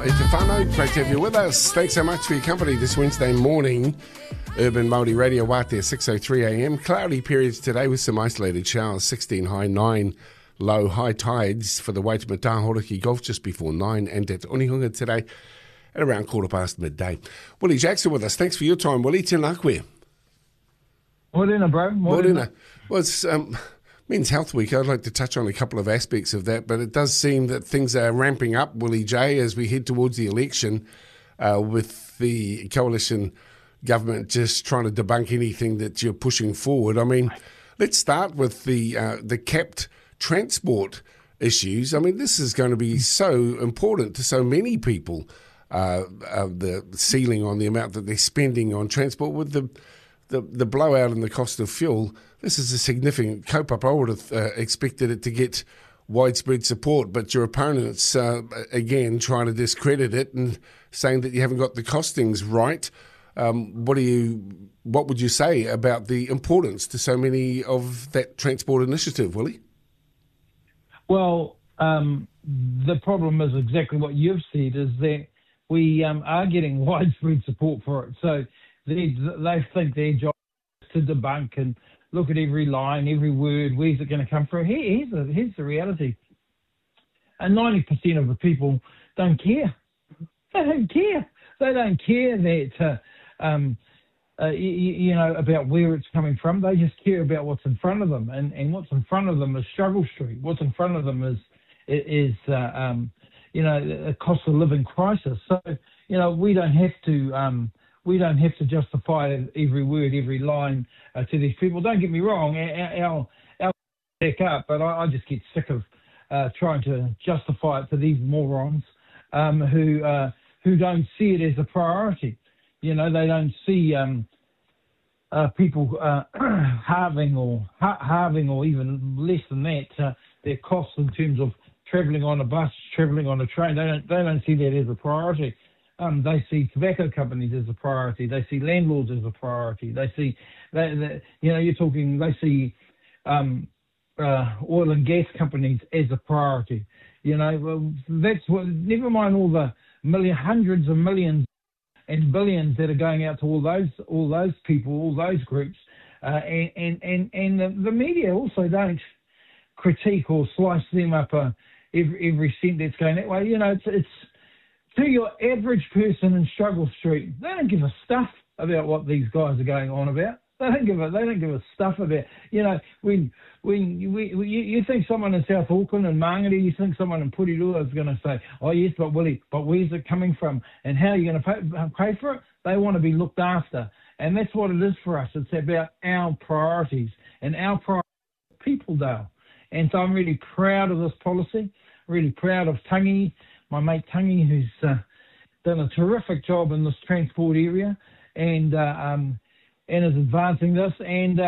E te whānau, great to have you with us. Thanks so much for your company this Wednesday morning. Urban Māori Radio Wātea, 6:03am. Cloudy periods today with some isolated showers, 16 high, 9 low. High tides for the Waitemata Horiki Golf just before 9, and at Onehunga today at around 1:15 midday. Willie Jackson with us. Thanks for your time, Willie. Tēnā koe. Morena, bro. Morena. Well, it's Men's Health Week. I'd like to touch on a couple of aspects of that, but it does seem that things are ramping up, Willie J, as we head towards the election, with the coalition government just trying to debunk anything that you're pushing forward. I mean, let's start with the capped transport issues. I mean, this is going to be so important to so many people, the ceiling on the amount that they're spending on transport with the blowout in the cost of fuel. This is a significant cope-up. I would have expected it to get widespread support, but your opponents, again, trying to discredit it and saying that you haven't got the costings right. What would you say about the importance to so many of that transport initiative, Willie? Well, the problem is exactly what you've said, is that we are getting widespread support for it. So they think their job is to debunk and look at every line, every word, where's it going to come from. Here's the reality. And 90% of the people don't care. They don't care. They don't care that, about where it's coming from. They just care about what's in front of them. And what's in front of them is Struggle Street. What's in front of them is a cost of living crisis. So, we don't have to justify every word, every line to these people. Don't get me wrong, our back up, but I just get sick of trying to justify it to these morons who don't see it as a priority. They don't see people halving or even less than that their costs in terms of travelling on a bus, travelling on a train. They don't see that as a priority. They see tobacco companies as a priority. They see landlords as a priority. They see they see oil and gas companies as a priority. That's what. Never mind all the hundreds of millions and billions that are going out to all those people, all those groups, and the media also don't critique or slice them up every cent that's going that way. It's to your average person in Struggle Street, they don't give a stuff about what these guys are going on about. They don't give a stuff about. When you think someone in South Auckland and Mangere, you think someone in Purirua is going to say, "Oh yes, but Willie, but where's it coming from? And how are you going to pay for it?" They want to be looked after, and that's what it is for us. It's about our priorities and our priorities, Peopledale. And so I'm really proud of this policy. Really proud of Tangi, my mate Tangi, who's done a terrific job in this transport area, and is advancing this. And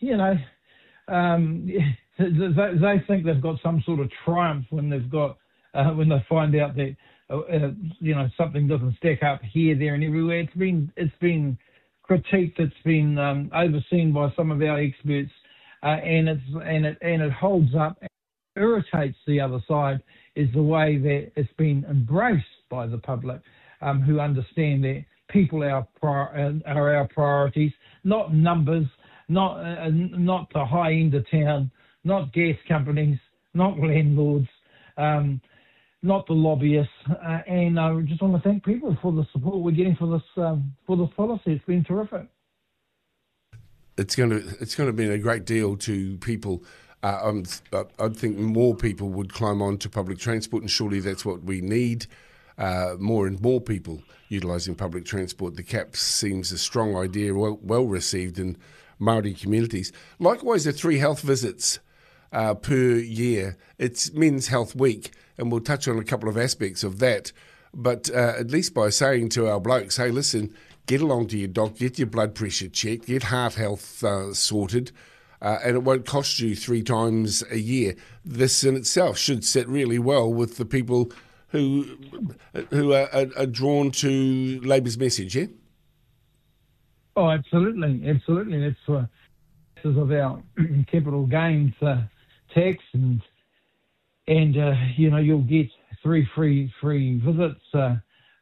they think they've got some sort of triumph when when they find out that something doesn't stack up here, there, and everywhere. It's been critiqued. It's been overseen by some of our experts, and it holds up. Irritates the other side is the way that it's been embraced by the public, who understand that people are our priorities, not numbers, not the high end of town, not gas companies, not landlords, not the lobbyists. And I just want to thank people for the support we're getting for this policy. It's been terrific. It's going to mean a great deal to people. I think more people would climb on to public transport, and surely that's what we need, more and more people utilising public transport. The cap seems a strong idea, well received in Māori communities. Likewise, the 3 health visits per year. It's Men's Health Week, and we'll touch on a couple of aspects of that. But at least by saying to our blokes, hey, listen, get along to your doc, get your blood pressure checked, get heart health sorted, and it won't cost you 3 times a year. This in itself should sit really well with the people who are drawn to Labour's message, yeah? Oh, absolutely. That's because of our capital gains tax, and you'll get 3 free visits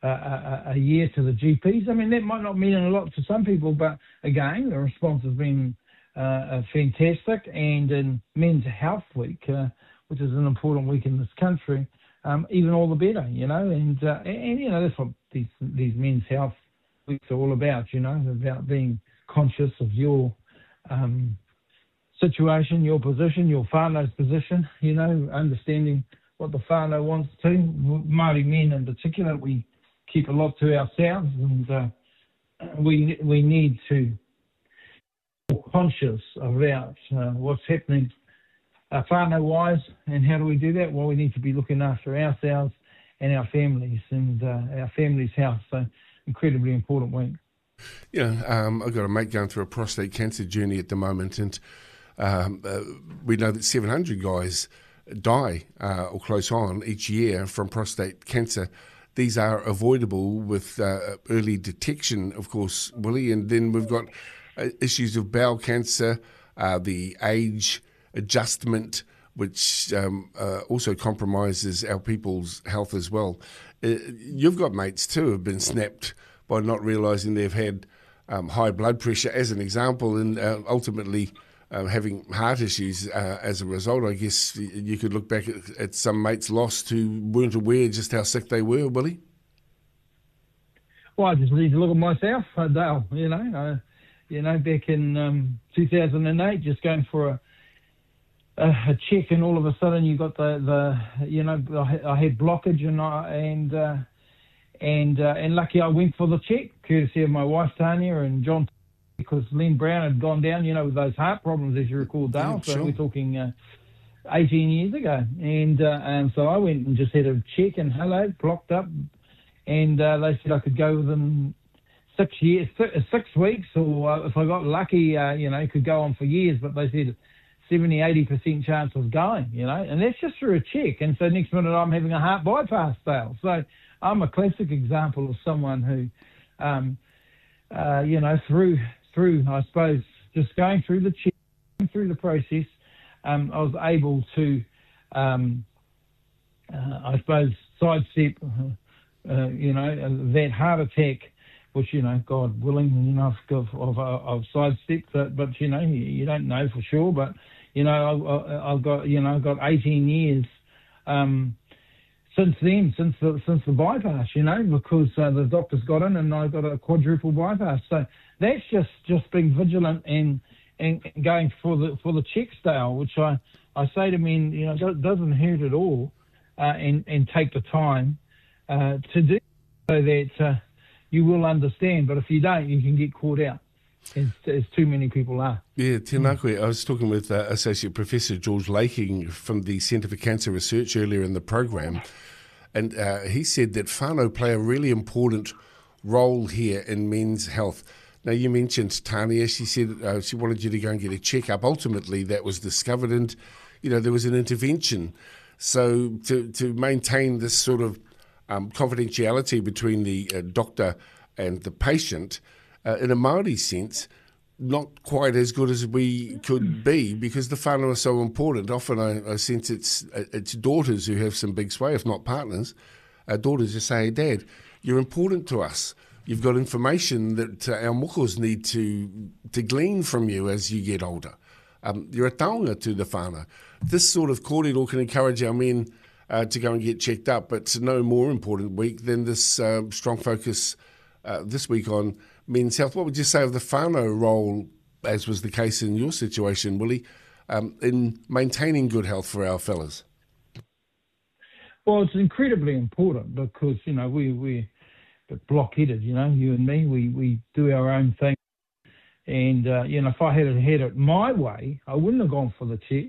a year to the GPs. I mean, that might not mean a lot to some people, but again, the response has been fantastic. And in Men's Health Week, which is an important week in this country, even all the better, you know. And you know, that's what these Men's Health Weeks are all about, you know, about being conscious of your situation, your position, your whānau's position, you know, understanding what the whānau wants to. Māori men in particular, we keep a lot to ourselves, and we need to be conscious about what's happening whānau-wise. And how do we do that? Well, we need to be looking after ourselves and our families, and our families' health. So, incredibly important week. Yeah, I've got a mate going through a prostate cancer journey at the moment, and we know that 700 guys die or close on each year from prostate cancer. These are avoidable with early detection, of course, Willie. And then we've got issues of bowel cancer, the age adjustment, which also compromises our people's health as well. You've got mates too who have been snapped by not realising they've had high blood pressure, as an example, and ultimately having heart issues as a result. I guess you could look back at some mates lost who weren't aware just how sick they were, Willie. Well, I just need to look at myself, Dale. You know, back in 2008, just going for a check, and all of a sudden you got the you know, I had blockage, and lucky I went for the check, courtesy of my wife Tanya and John, because Len Brown had gone down, you know, with those heart problems, as you recall, Dale. Yeah, so sure. we're talking 18 years ago. And so I went and just had a check, and hello, blocked up. And they said I could go within 6 weeks, or if I got lucky, you know, could go on for years. But they said 70-80% chance of going, you know. And that's just through a check. And so next minute I'm having a heart bypass, Dale. So I'm a classic example of someone who, you know, through, I suppose, just going through the check, through the process, I was able to, I suppose, sidestep, you know, that heart attack, which, you know, God willing, you know, I've sidestepped it, but, you know, you don't know for sure. But, you know, I've got 18 years since then, since the bypass, you know, because the doctors got in and I got a quadruple bypass. So that's just being vigilant and going for the check style, which I say to men, you know, it doesn't hurt at all, and take the time to do, so that you will understand. But if you don't, you can get caught out, as too many people are. Yeah, tēnā koe. I was talking with Associate Professor George Laking from the Centre for Cancer Research earlier in the program, and he said that whānau play a really important role here in men's health. Now, you mentioned Tania. She said she wanted you to go and get a checkup. Ultimately, that was discovered, and, you know, there was an intervention. So to maintain this sort of confidentiality between the doctor and the patient, in a Māori sense, not quite as good as we could be, because the whānau are so important. Often I sense it's daughters who have some big sway, if not partners. Daughters just say, hey, Dad, you're important to us. You've got information that our mokos need to glean from you as you get older. You're a taonga to the whānau. This sort of kōrero can encourage our men to go and get checked up, but it's no more important week than this strong focus this week on men's health. What would you say of the whānau role, as was the case in your situation, Willie, in maintaining good health for our fellas? Well, it's incredibly important because, you know, we're blockheaded, you know, you and me, we do our own thing. And, you know, if I had it my way, I wouldn't have gone for the check.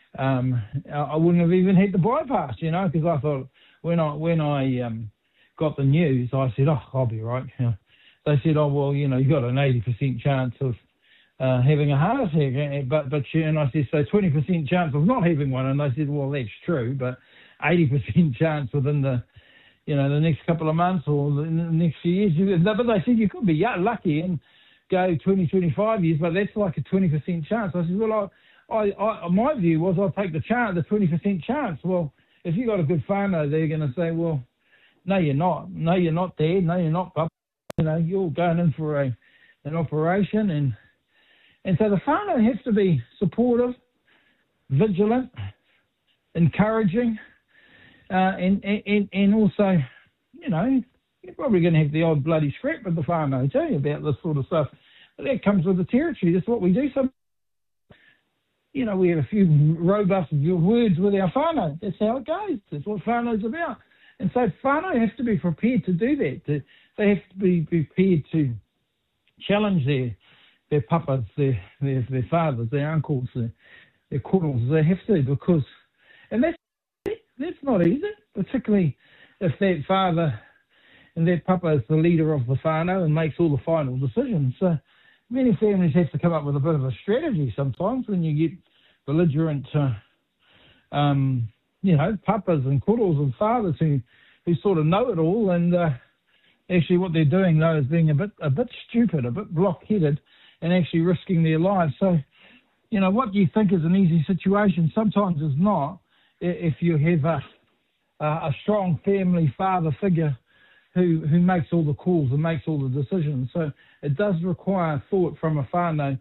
I wouldn't have even had the bypass, you know, because I thought when I got the news, I said, oh, I'll be right. You know, they said, oh, well, you know, you've got an 80% chance of having a heart attack. But and I said, so 20% chance of not having one. And they said, well, that's true, but 80% chance within the next couple of months or the next few years. But they said you could be lucky and go 20, 25 years, but that's like a 20% chance. I said, well, my view was I'll take the 20% chance. Well, if you've got a good whānau, they're going to say, well, no, you're not. No, you're not there. No, you're not, Papa. You're going in for an operation. And so the whānau has to be supportive, vigilant, encouraging, and also, you're probably going to have the odd bloody scrap with the whānau too about this sort of stuff. But that comes with the territory. That's what we do. So, we have a few robust words with our whānau. That's how it goes. That's what whānau's about. And so whānau have to be prepared to do that. They have to be prepared to challenge their papas, their fathers, their uncles, their kōrons. They have to, because, and that's not easy, particularly if that father and that papa is the leader of the whānau and makes all the final decisions. So many families have to come up with a bit of a strategy sometimes when you get belligerent, papas and kōrons and fathers who sort of know it all, and actually what they're doing though is being a bit stupid, a bit block-headed, and actually risking their lives. So, what you think is an easy situation sometimes is not, if you have a strong family father figure who makes all the calls and makes all the decisions. So it does require thought from a whānau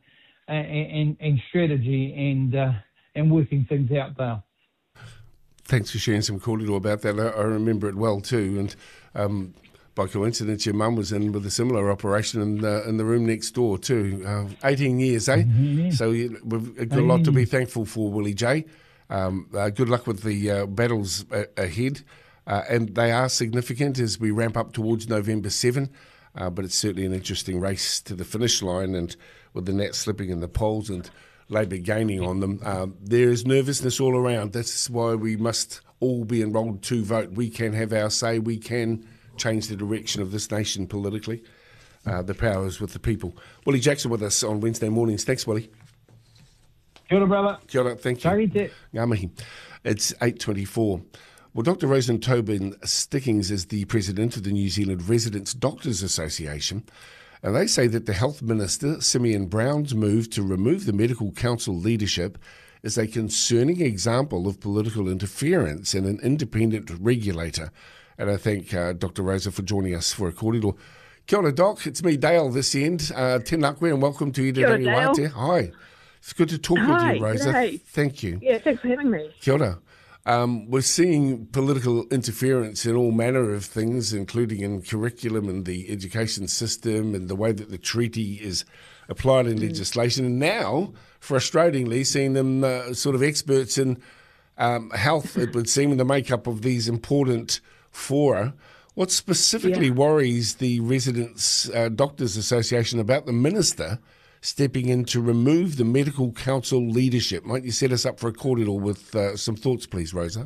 and strategy and working things out there. Thanks for sharing some kōrero about that. I remember it well too, and by coincidence, your mum was in with a similar operation in the room next door too. 18 years, eh? Mm-hmm. So we've got a lot to be thankful for, Willie J. Good luck with the battles ahead. And they are significant as we ramp up towards November 7, but it's certainly an interesting race to the finish line, and with the Nats slipping in the polls and Labour gaining on them, there is nervousness all around. That's why we must all be enrolled to vote. We can have our say. We can change the direction of this nation politically. The power is with the people. Willie Jackson with us on Wednesday mornings. Thanks, Willie. Kia ora, brother. Kia ora, thank you. Ngā mihi. It's 8:24. Well, Dr. Rosen Tobin Stickings is the president of the New Zealand Residents Doctors Association, and they say that the Health Minister, Simeon Brown's move to remove the Medical Council leadership is a concerning example of political interference in an independent regulator. And I thank Dr. Rosa for joining us for a kōrero. Kia ora, Doc. It's me, Dale, this end. Tēnā koe, and welcome to Irarangi Wātea. Hi. It's good to talk with you, Rosa. G'day. Thank you. Yeah, thanks for having me. Kia ora. We're seeing political interference in all manner of things, including in curriculum and the education system and the way that the treaty is applied in legislation. And now, frustratingly, seeing them sort of experts in health, it would seem, in the makeup of these important fora. What specifically worries the Residents Doctors Association about the Minister stepping in to remove the Medical Council leadership? Might you set us up for a kōrero with some thoughts, please, Rosa?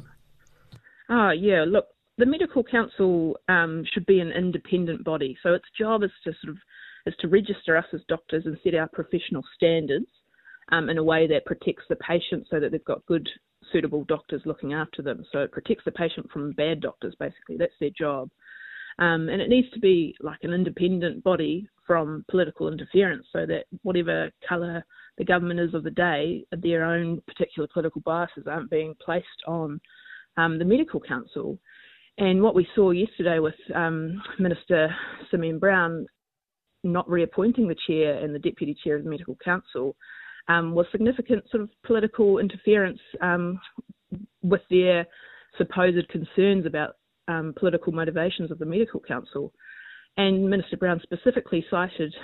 Look, the Medical Council should be an independent body. So its job is to register us as doctors and set our professional standards in a way that protects the patient so that they've got good, suitable doctors looking after them. So it protects the patient from bad doctors, basically. That's their job. And it needs to be like an independent body from political interference, so that whatever colour the government is of the day, their own particular political biases aren't being placed on the Medical Council. And what we saw yesterday with Minister Simeon Brown not reappointing the chair and the deputy chair of the Medical Council was significant sort of political interference with their supposed concerns about political motivations of the Medical Council. And Minister Brown specifically cited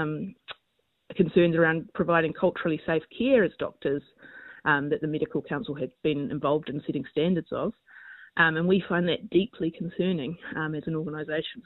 concerns around providing culturally safe care as doctors that the Medical Council had been involved in setting standards of. And we find that deeply concerning as an organisation.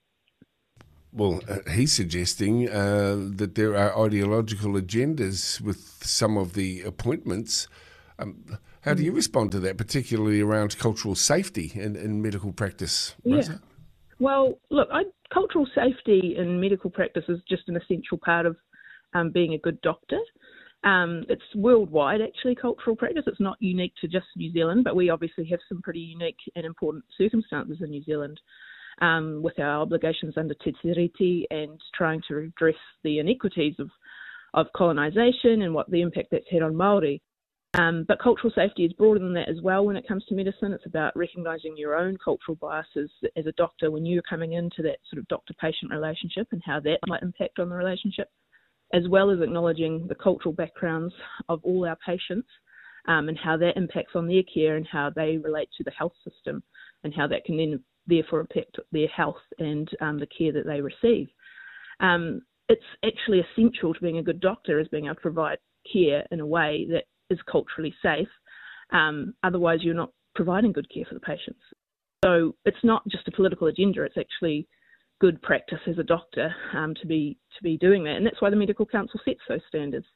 Well, he's suggesting that there are ideological agendas with some of the appointments. How do you respond to that, particularly around cultural safety in medical practice, Rosa? Yeah. Well, look, cultural safety in medical practice is just an essential part of being a good doctor. It's worldwide, actually, cultural practice. It's not unique to just New Zealand, but we obviously have some pretty unique and important circumstances in New Zealand with our obligations under Te Tiriti and trying to address the inequities of colonisation and what the impact that's had on Māori. But cultural safety is broader than that as well when it comes to medicine. It's about recognising your own cultural biases as a doctor when you're coming into that sort of doctor-patient relationship and how that might impact on the relationship, as well as acknowledging the cultural backgrounds of all our patients and how that impacts on their care and how they relate to the health system and how that can then therefore impact their health and the care that they receive. It's actually essential to being a good doctor is being able to provide care in a way that is culturally safe. Otherwise, you're not providing good care for the patients. So it's not just a political agenda. It's actually good practice as a doctor to be doing that. And that's why the Medical Council sets those standards.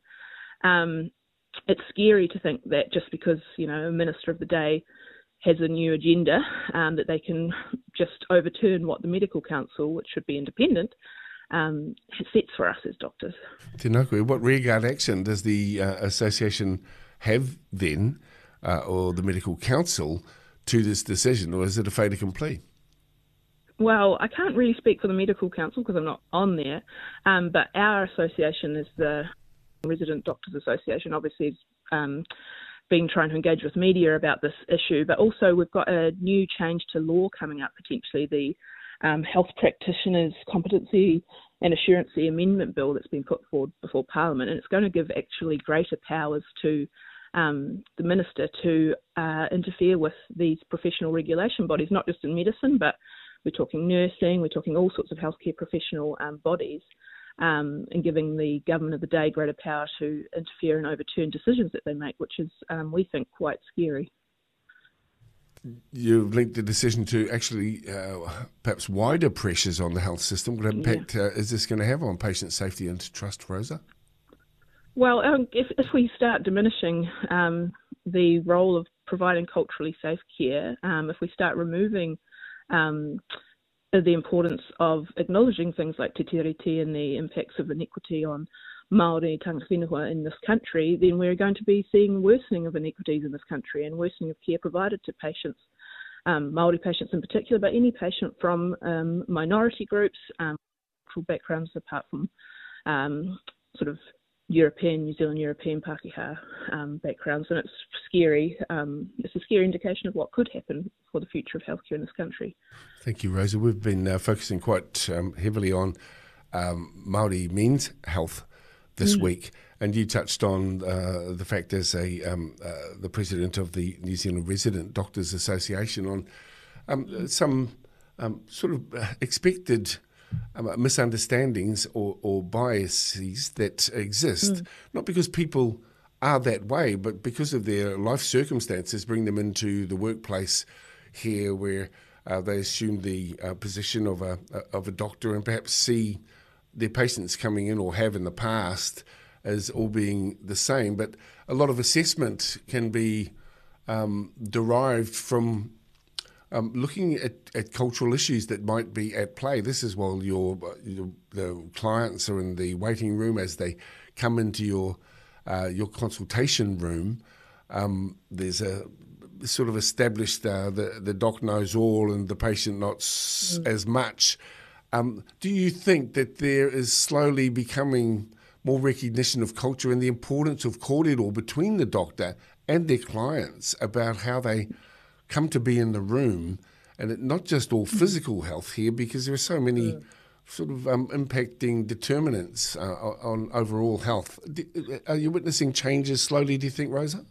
It's scary to think that just because, a minister of the day has a new agenda, that they can just overturn what the Medical Council, which should be independent, sets for us as doctors. Tēnā, what rearguard action does the association have then, or the Medical Council, to this decision, or is it a fait accompli? Well, I can't really speak for the Medical Council because I'm not on there, but our association is the Resident Doctors Association, obviously has been trying to engage with media about this issue, but also we've got a new change to law coming up potentially, the Health Practitioners Competency and Assurance Amendment Bill that's been put forward before Parliament, and it's going to give actually greater powers to the Minister to interfere with these professional regulation bodies, not just in medicine, but we're talking nursing, we're talking all sorts of healthcare professional bodies, and giving the government of the day greater power to interfere and overturn decisions that they make, which is, we think, quite scary. You've linked the decision to actually perhaps wider pressures on the health system. What impact is this going to have on patient safety and trust, Rosa? Well, if we start diminishing the role of providing culturally safe care, if we start removing the importance of acknowledging things like te tiriti and the impacts of inequity on Māori tangata whenua in this country, then we're going to be seeing worsening of inequities in this country and worsening of care provided to patients, Māori patients in particular, but any patient from minority groups, cultural backgrounds apart from sort of New Zealand European Pākehā backgrounds, and it's scary. It's a scary indication of what could happen for the future of healthcare in this country. Thank you, Rosa. We've been focusing quite heavily on Māori men's health this week, and you touched on the fact as the president of the New Zealand Resident Doctors Association on some sort of expected misunderstandings or biases that exist, not because people are that way, but because of their life circumstances bring them into the workplace here where they assume the position of a doctor and perhaps see their patients coming in or have in the past as all being the same. But a lot of assessment can be derived from looking at cultural issues that might be at play. This is while the clients are in the waiting room as they come into your consultation room. There's a sort of established the doc knows all and the patient not as much. Do you think that there is slowly becoming more recognition of culture and the importance of kōrero between the doctor and their clients about how they come to be in the room, and not just all physical health here, because there are so many sort of impacting determinants on overall health. Are you witnessing changes slowly, do you think, Rosa?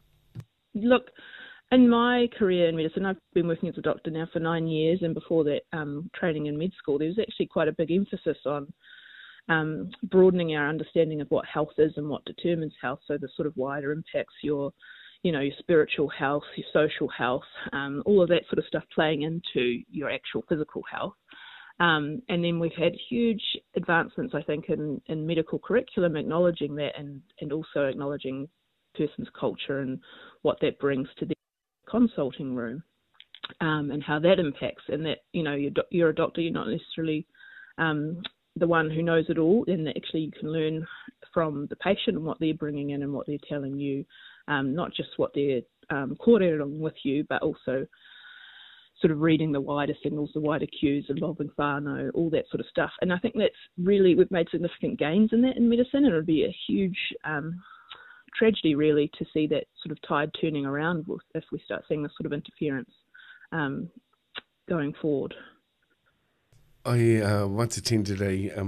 Look, in my career in medicine, I've been working as a doctor now for 9 years, and before that, training in med school, there was actually quite a big emphasis on broadening our understanding of what health is and what determines health, so the sort of wider impacts your spiritual health, your social health, all of that sort of stuff playing into your actual physical health. And then we've had huge advancements, I think, in medical curriculum, acknowledging that and also acknowledging person's culture and what that brings to the consulting room, and how that impacts, and that, you're a doctor, you're not necessarily the one who knows it all, and that actually you can learn from the patient and what they're bringing in and what they're telling you. Not just what they're kōrero with you, but also sort of reading the wider signals, the wider cues involving whānau, all that sort of stuff. And I think that's really, we've made significant gains in that in medicine, and it would be a huge tragedy, really, to see that sort of tide turning around if we start seeing this sort of interference going forward. I once attended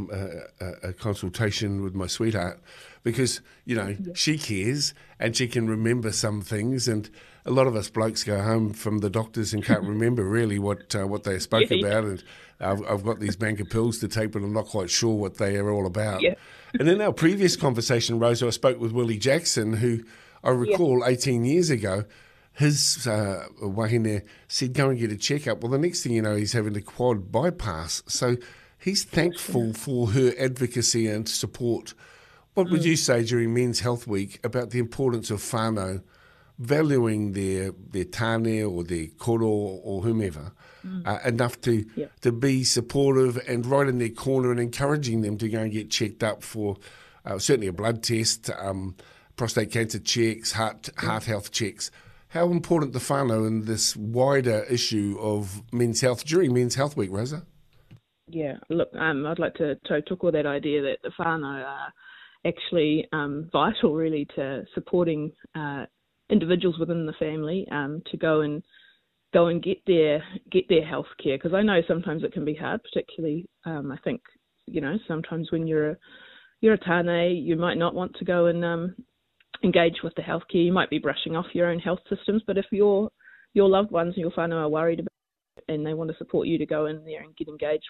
a consultation with my sweetheart because, she cares and she can remember some things, and a lot of us blokes go home from the doctors and can't remember really what they spoke about, and I've got these bank of pills to take, but I'm not quite sure what they are all about. Yeah. And in our previous conversation, Rosa, I spoke with Willie Jackson, who I recall 18 years ago, his wahine said, go and get a checkup. Well, the next thing you know, he's having a quad bypass. So he's thankful for her advocacy and support. What would you say during Men's Health Week about the importance of whānau valuing their tāne or their koro or whomever enough to be supportive and right in their corner and encouraging them to go and get checked up for certainly a blood test, prostate cancer checks, heart health checks? How important the whānau in this wider issue of men's health during Men's Health Week, Rosa? Yeah, look, I'd like to talk with that idea that the whānau are actually vital, really, to supporting individuals within the family to go and get their health care, because I know sometimes it can be hard, particularly I think sometimes when you're a tāne, you might not want to go and engage with the healthcare. You might be brushing off your own health systems, but if your loved ones and your whānau are worried about it and they want to support you to go in there and get engaged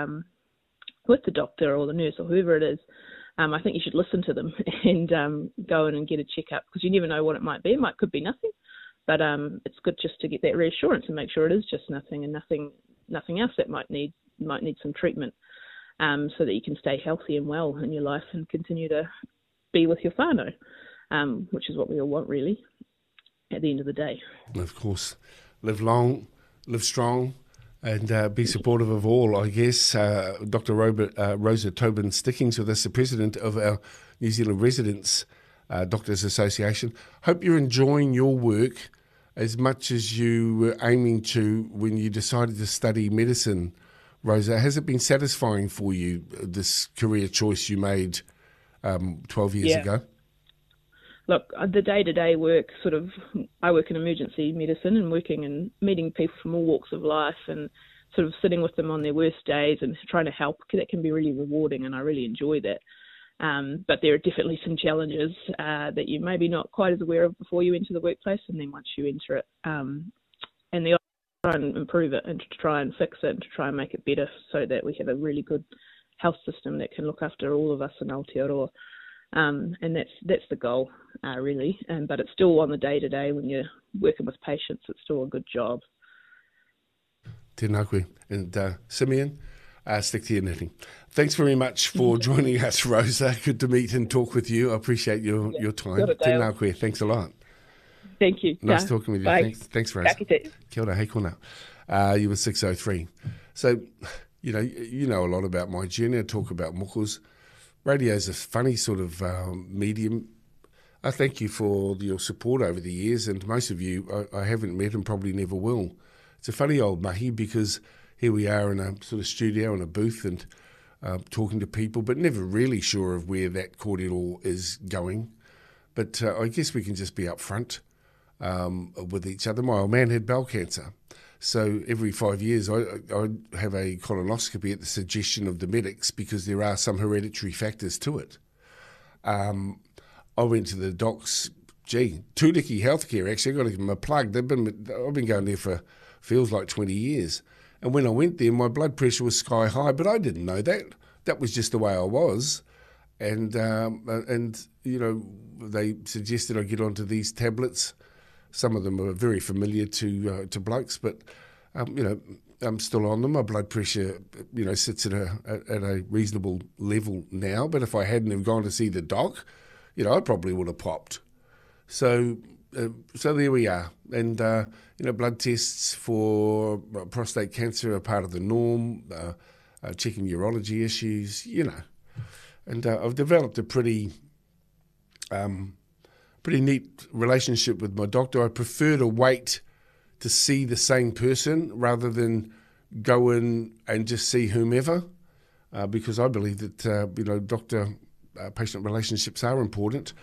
with the doctor or the nurse or whoever it is, I think you should listen to them and go in and get a checkup, because you never know what it might be. Could be nothing, but it's good just to get that reassurance and make sure it is just nothing and nothing else that might need some treatment, so that you can stay healthy and well in your life and continue to be with your whānau. Which is what we all want, really, at the end of the day. Of course. Live long, live strong, and be supportive of all, I guess. Dr. Rosa Tobin-Stickings with us, the president of our New Zealand Residents Doctors Association. Hope you're enjoying your work as much as you were aiming to when you decided to study medicine, Rosa. Has it been satisfying for you, this career choice you made 12 years ago? Look, the day-to-day work, I work in emergency medicine and working and meeting people from all walks of life and sort of sitting with them on their worst days and trying to help. That can be really rewarding, and I really enjoy that. But there are definitely some challenges that you may be not quite as aware of before you enter the workplace, and then once you enter it, and the try and improve it and to try and fix it and to try and make it better so that we have a really good health system that can look after all of us in Aotearoa. And that's the goal, really. But it's still on the day-to-day when you're working with patients, it's still a good job. Tēnā koe. And Simeon, stick to your knitting. Thanks very much for joining us, Rosa. Good to meet and talk with you. I appreciate your time. Tēnā koe. Thanks a lot. Thank you. Nice talking with you. Bye. Thanks, Rosa. Kia ora, hei kona. You were 603. So, you know a lot about my journey. I talk about mokos. Radio is a funny sort of medium. I thank you for your support over the years, and most of you I haven't met and probably never will. It's a funny old mahi, because here we are in a sort of studio in a booth and talking to people, but never really sure of where that kōrero is going. But I guess we can just be upfront with each other. My old man had bowel cancer. So every 5 years, I have a colonoscopy at the suggestion of the medics, because there are some hereditary factors to it. I went to the docs, Tūriki Healthcare, actually. I got to give them a plug. I've been going there for, feels like 20 years. And when I went there, my blood pressure was sky high, but I didn't know that. That was just the way I was. And they suggested I get onto these tablets. Some of them are very familiar to blokes, but I'm still on them. My blood pressure, sits at a reasonable level now. But if I hadn't have gone to see the doc, I probably would have popped. So there we are. And blood tests for prostate cancer are part of the norm. Checking urology issues, And I've developed a pretty neat relationship with my doctor. I prefer to wait to see the same person rather than go in and just see whomever, because I believe that doctor-patient relationships are important.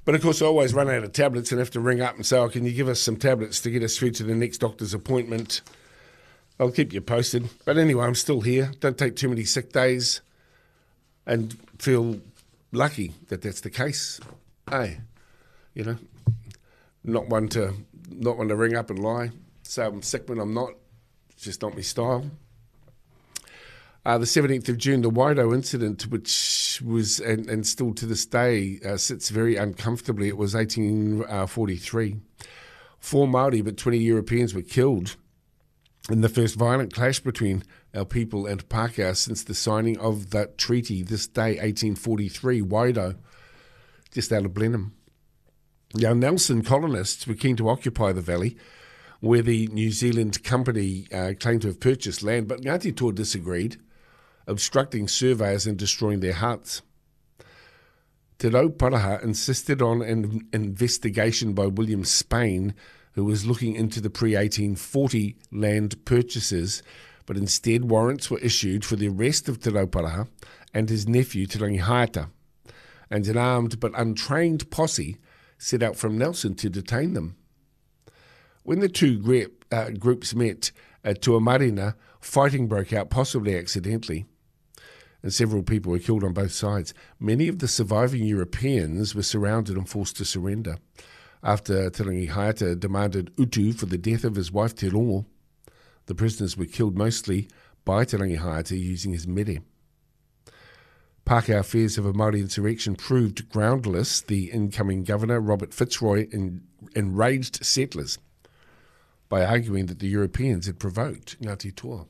But of course, I always run out of tablets and have to ring up and say, "Oh, can you give us some tablets to get us through to the next doctor's appointment?" I'll keep you posted. But anyway, I'm still here. Don't take too many sick days, and feel lucky that that's the case. Hey, you know, not one to ring up and lie. Say I'm sick when I'm not. It's just not my style. The 17th of June, the Waido incident, which was, and still to this day, sits very uncomfortably. It was 1843. 4 Māori but 20 Europeans were killed in the first violent clash between our people and Pākehā since the signing of that treaty this day, 1843, Waido, just out of Blenheim. Now, Nelson colonists were keen to occupy the valley, where the New Zealand company claimed to have purchased land, but Ngāti Toa disagreed, obstructing surveyors and destroying their huts. Te Rauparaha insisted on an investigation by William Spain, who was looking into the pre-1840 land purchases, but instead warrants were issued for the arrest of Te Rauparaha and his nephew Te Rangi Haeta, and an armed but untrained posse set out from Nelson to detain them. When the two groups met at Tuamarina, fighting broke out, possibly accidentally, and several people were killed on both sides. Many of the surviving Europeans were surrounded and forced to surrender. After Te Rangi Haeta demanded utu for the death of his wife Te Rongo, the prisoners were killed mostly by Te Rangi Haeta using his mere. Pākehā fears of a Māori insurrection proved groundless. The incoming governor, Robert Fitzroy, enraged settlers by arguing that the Europeans had provoked Ngāti Toa.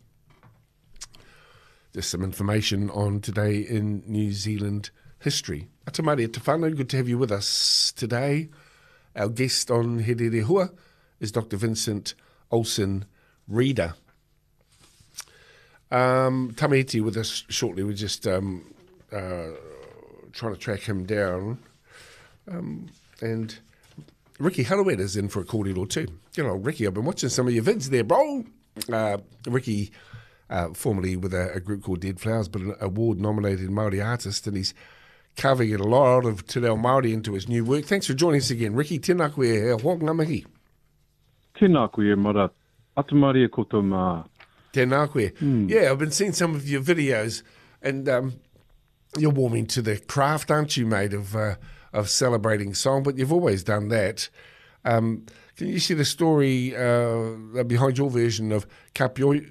Just some information on today in New Zealand history. Atamaria Te Whānau, good to have you with us today. Our guest on He Rere Hua is Dr. Vincent Olsen Reader. Tamiti with us shortly. We're just trying to track him down. And Ricky Harawira's in for a call or two. You know, Ricky, I've been watching some of your vids there, bro. Ricky, formerly with a group called Dead Flowers, but an award-nominated Māori artist, and he's carving a lot of Te Reo Māori into his new work. Thanks for joining us again, Ricky. Tēnā koe he hoa ngā mihi. Tēnā koe, mara. Atamaria koto mā. Tēnā koe. Yeah, I've been seeing some of your videos, and you're warming to the craft, aren't you, mate, of celebrating song, but you've always done that. Can you share the story behind your version of Kapioi,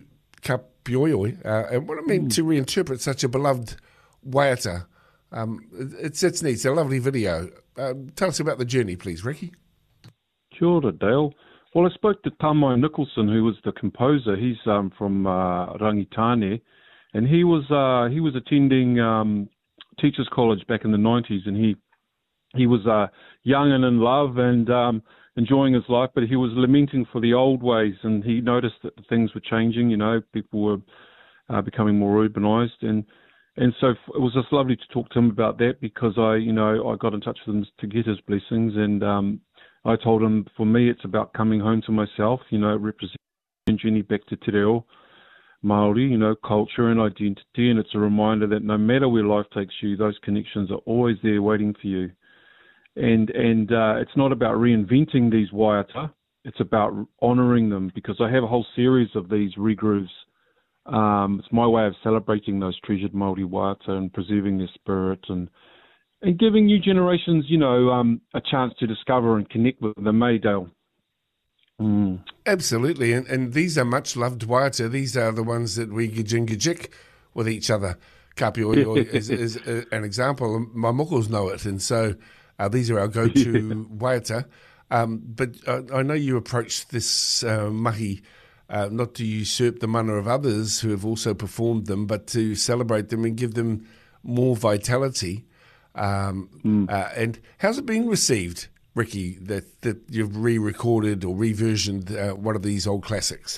and what it meant to reinterpret such a beloved waiata? It's neat. It's a lovely video. Tell us about the journey, please, Ricky. Kia ora, Dale. Well, I spoke to Tamai Nicholson, who was the composer. He's from Rangitane, and he was attending Teachers College back in the 90s, and he was young and in love and enjoying his life, but he was lamenting for the old ways, and he noticed that things were changing. You know, people were becoming more urbanized, and so it was just lovely to talk to him about that, because I got in touch with him to get his blessings, and I told him, for me, it's about coming home to myself, representing journey back to Te Reo Māori, culture and identity, and it's a reminder that no matter where life takes you, those connections are always there waiting for you. And it's not about reinventing these waiata, it's about honouring them, because I have a whole series of these regrooves. It's my way of celebrating those treasured Māori waiata and preserving their spirit and giving new generations, a chance to discover and connect with them, Dale. Absolutely, and these are much loved waiata. These are the ones that we gijik with each other. Kapioi is an example. My mokos know it, and so these are our go-to waiata. But I know you approached this mahi not to usurp the mana of others who have also performed them, but to celebrate them and give them more vitality. And how's it been received, Ricky, that you've re-recorded or reversioned one of these old classics?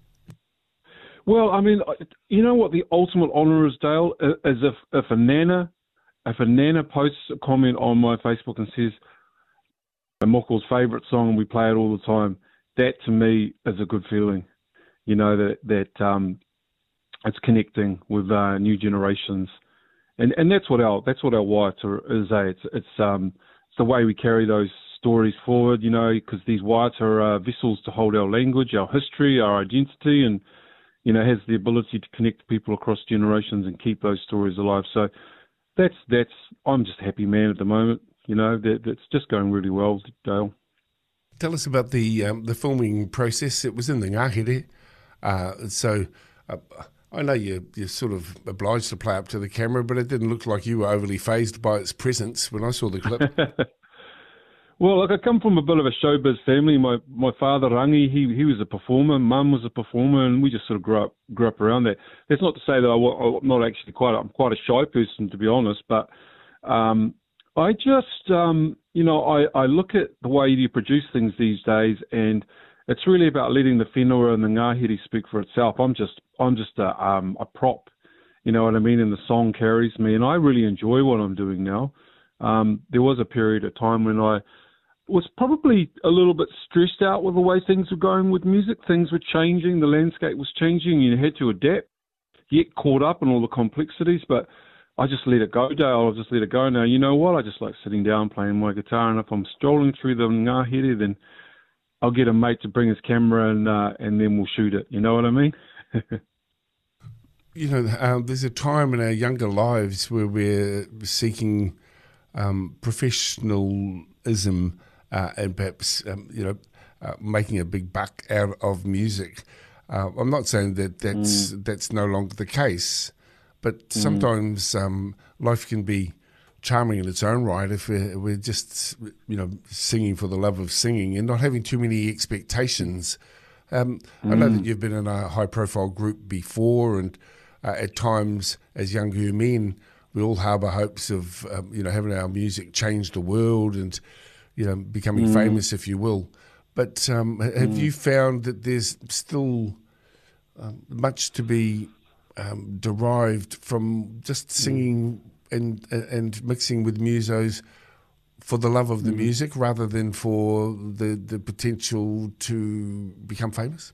Well, I mean, you know what the ultimate honour is, Dale? Is if a nana posts a comment on my Facebook and says, Moko's favourite song and we play it all the time, that to me is a good feeling. That it's connecting with new generations. And that's what our waiata is. It's the way we carry those stories forward, because these waiata are vessels to hold our language, our history, our identity, and, has the ability to connect people across generations and keep those stories alive. So I'm just a happy man at the moment. That's just going really well, Dale. Tell us about the filming process. It was in the Ngahere. I know you're sort of obliged to play up to the camera, but it didn't look like you were overly fazed by its presence when I saw the clip. Well, look, I come from a bit of a showbiz family. My father, Rangi, he was a performer. Mum was a performer, and we just sort of grew up around that. That's not to say that I'm not actually I'm quite a shy person, to be honest, but I just, I look at the way you produce things these days, and it's really about letting the whenua and the Ngāhere speak for itself. I'm just a prop, you know what I mean? And the song carries me, and I really enjoy what I'm doing now. There was a period of time when I was probably a little bit stressed out with the way things were going with music. Things were changing, the landscape was changing, you had to adapt, get caught up in all the complexities, but I just let it go, Dale. I just let it go now. You know what? I just like sitting down, playing my guitar, and if I'm strolling through the Ngāhere, then I'll get a mate to bring his camera and then we'll shoot it. You know what I mean? There's a time in our younger lives where we're seeking professionalism and perhaps, making a big buck out of music. I'm not saying that that's no longer the case, but sometimes life can be charming in its own right if we're just, singing for the love of singing and not having too many expectations. I know that you've been in a high-profile group before, and at times as younger men, we all harbour hopes of, having our music change the world and, becoming famous, if you will. But have you found that there's still much to be derived from just singing and mixing with musos for the love of the music rather than for the potential to become famous?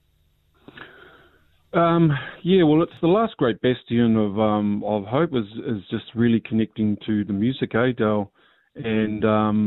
Well, it's the last great bastion of hope is just really connecting to the music, Dale, and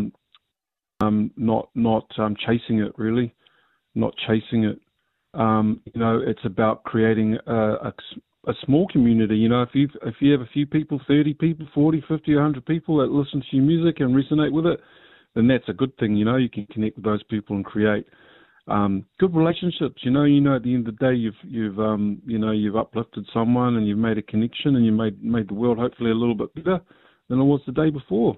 not chasing it, really, not chasing it. It's about creating a small community. If you have a few people, 30 people, 40, 50, 100 people that listen to your music and resonate with it, then that's a good thing. You can connect with those people and create good relationships. At the end of the day, you've uplifted someone and you've made a connection and you made the world hopefully a little bit better than it was the day before.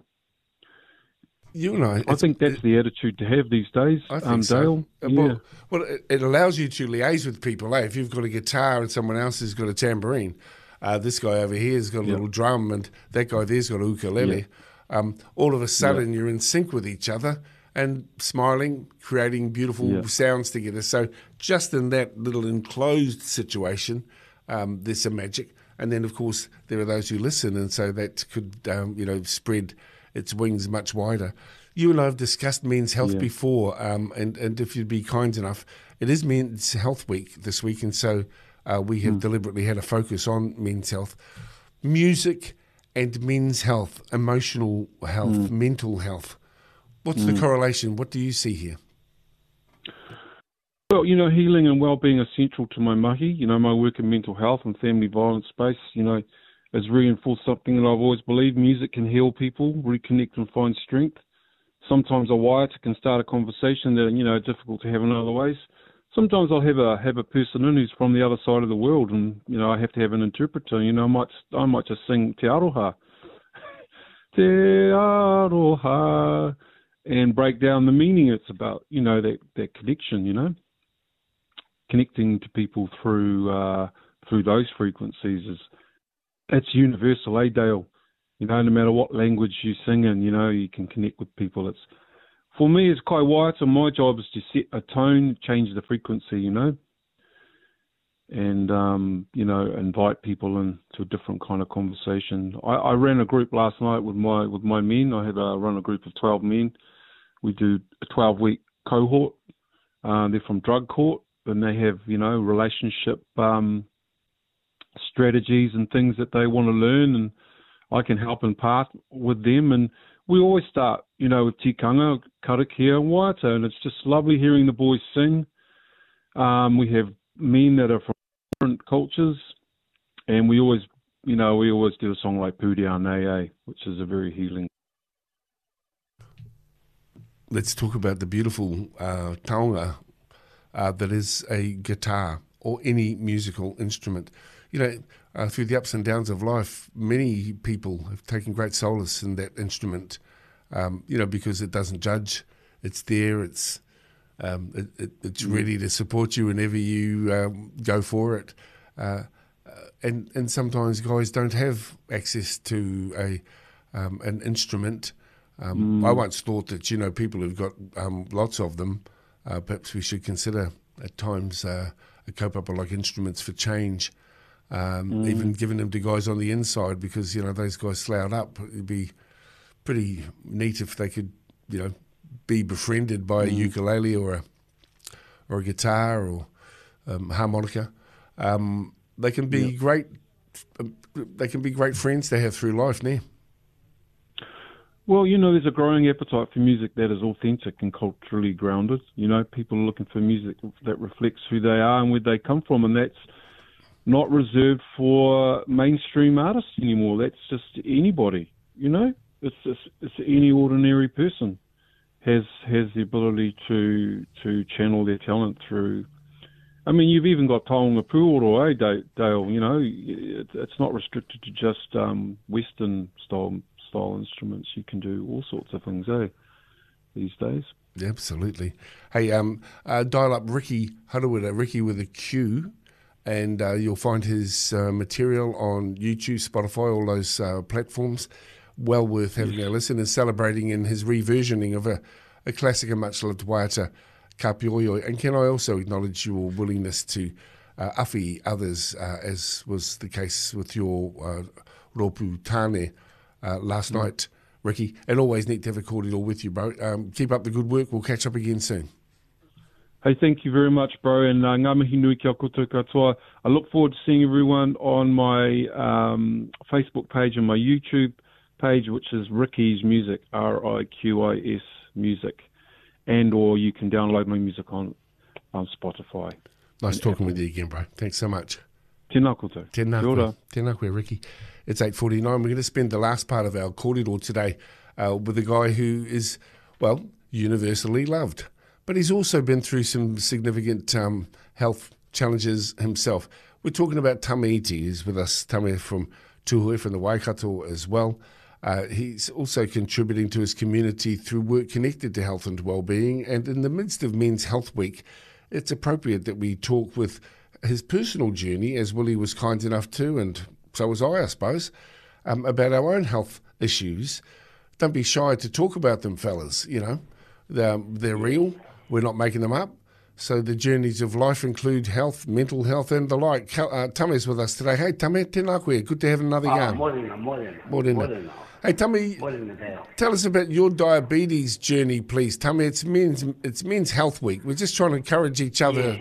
I think that's the attitude to have these days, I think Dale. So. Well, it allows you to liaise with people. If you've got a guitar and someone else has got a tambourine, this guy over here has got a little drum and that guy there's got a ukulele. All of a sudden you're in sync with each other and smiling, creating beautiful sounds together. So just in that little enclosed situation, there's some magic. And then, of course, there are those who listen, and so that could, spread its wings much wider. You and I have discussed men's health before, and if you'd be kind enough, it is Men's Health Week this week, and so we have deliberately had a focus on men's health. Music and men's health, emotional health, mental health. What's the correlation? What do you see here? Well, healing and well-being are central to my mahi. My work in mental health and family violence space, has reinforced something that I've always believed. Music can heal people, reconnect and find strength. Sometimes a waiata can start a conversation that, are difficult to have in other ways. Sometimes I'll have a person in who's from the other side of the world and, I have to have an interpreter. I might just sing Te Aroha. Te Aroha. And break down the meaning. It's about, that connection, connecting to people through those frequencies it's universal, Dale? No matter what language you sing in, you can connect with people. For me, as kai waiata, my job is to set a tone, change the frequency, and invite people into a different kind of conversation. I ran a group last night with my men. I had run a group of 12 men. We do a 12-week cohort. They're from drug court, and they have, relationship strategies and things that they want to learn. And I can help impart with them. And we always start, you know, with tikanga, karakia and waiata, and it's just lovely hearing the boys sing. We have men that are from different cultures, and we always do a song like Pūrea Nei, which is a very healing. Let's talk about the beautiful taonga that is a guitar or any musical instrument. You know, through the ups and downs of life, many people have taken great solace in that instrument, you know, because it doesn't judge. It's there. It's ready to support you whenever you go for it. And sometimes guys don't have access to an instrument. I once thought that, you know, people who've got lots of them, perhaps we should consider at times a kaupapa like Instruments for Change, even giving them to guys on the inside, because, you know, those guys sloughed up. It'd be pretty neat if they could, you know, be befriended by a ukulele or a guitar or harmonica. They can be great. They can be great friends to have through life now. Well, you know, there's a growing appetite for music that is authentic and culturally grounded. You know, people are looking for music that reflects who they are and where they come from, and that's not reserved for mainstream artists anymore. That's just anybody, you know. It's any ordinary person has the ability to channel their talent through. I mean, you've even got taonga pūoro, Dale? You know, it's not restricted to just Western style instruments. You can do all sorts of things, these days. Absolutely. Hey, dial up Ricky Harawira, Ricky with a Q, and you'll find his material on YouTube, Spotify, all those platforms. Well worth having a listen and celebrating in his reversioning of a classic and much-loved waiata, Ka Pioio. And can I also acknowledge your willingness to awhi others, as was the case with your Ropu Tāne last night, Ricky. And always neat to have a cordial with you, bro. Keep up the good work. We'll catch up again soon. Hey, thank you very much, bro. And ngā mihi nui kia koutou katoa. I look forward to seeing everyone on my Facebook page and my YouTube page, which is Ricky's Music, RIQIS Music. And or you can download my music on Spotify. Nice talking with you again, bro. Thanks so much. Tēnā koutou. Tēnā koe. Tēnā koe, Ricky. It's 8:49. We're going to spend the last part of our kōrero today with a guy who is, well, universally loved. But he's also been through some significant health challenges himself. We're talking about Tame Iti. He's with us, Tame from Tūhoe, from the Waikato as well. He's also contributing to his community through work connected to health and well-being. And in the midst of Men's Health Week, it's appropriate that we talk with his personal journey, as Willie was kind enough to, and so was I suppose, about our own health issues. Don't be shy to talk about them, fellas. You know, they're real. We're not making them up. So the journeys of life include health, mental health, and the like. Tame's with us today. Hey, Tame, tēnā koe. Good to have another game. Morena. Hey, Tame, tell us about your diabetes journey, please. Tame, it's Men's Health Week. We're just trying to encourage each other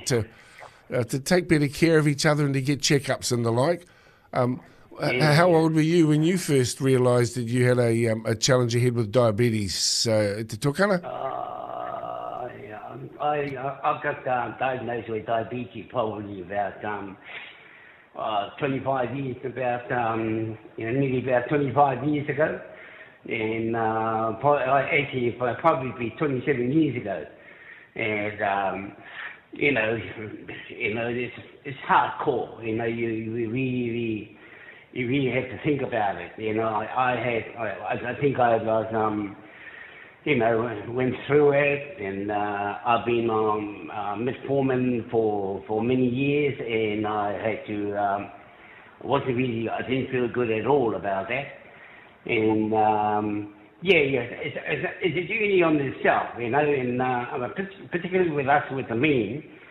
to take better care of each other and to get checkups and the like. How old were you when you first realised that you had a challenge ahead with diabetes? Te tokana? I got diagnosed with diabetes probably about 25 years, nearly about 25 years ago, and actually probably be 27 years ago, and it's hardcore. You know, you really have to think about it. You know, I think I was. Went through it, and I've been on metformin for many years, and I had to, I didn't feel good at all about that. And it's a journey on itself, you know, and particularly with us, with the men,